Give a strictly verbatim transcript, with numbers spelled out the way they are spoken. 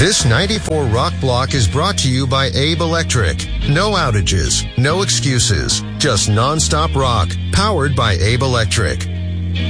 This ninety-four Rock Block is brought to you by Abe Electric. No outages, no excuses, just non-stop rock, powered by Abe Electric.